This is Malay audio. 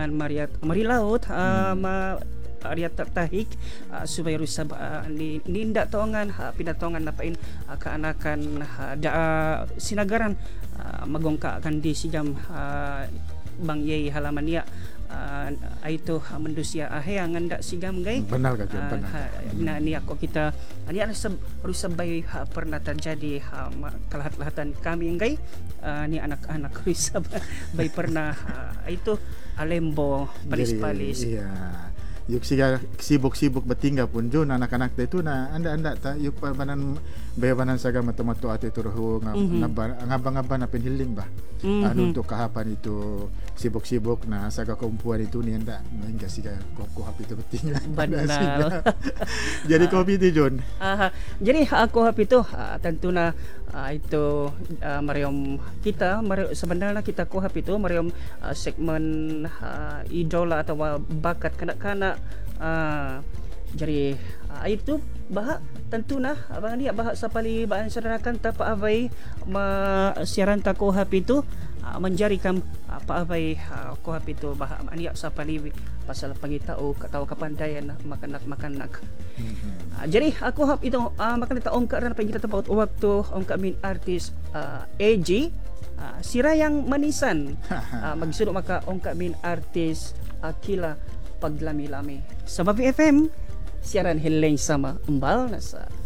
marilaut Arya tertahik supaya rusab ninda taongan pinatongan napain keanakan sinagaran magongka akan di sigam bang yai halaman ya itu mendusia yang nganda sigam gay benar ka John benar na ni ako kita ani rusab bay pernah terjadi kelahat-lahatan kami gay ni anak-anak rusab bay pernah itu alembo palis-palis iya yuk siga sibuk-sibuk bertinggal pun Jun anak-anak itu na anda ta yuk banan bayabanan saga matu-matu ate turuh ngabang-ngabang na pinhiling ba anu untuk kahapan itu sibuk-sibuk na saga kumpuan itu ni anda hingga siga kohap itu bertinggal benar jadi kopi itu Jun jadi kohap itu tentunya itu mariom kita sebenarnya kita kohap itu mariom segmen idola atau bakat kanak-kanak jadi itu bahak tentunya abang dia bahak sapali baan sadarakan tapa avai siaran ta kohap itu menjarikan apa avai kohap itu bahak ania sapali pasal pangitao katao kapandaian makanak jadi kohap itu makan kita ongka ran pagita tempat waktu ongka min artis AG sirayang manisan magsudo maka ongka min artis Akila paglami-lami sa Babi FM siaran hiling sama umbal nasa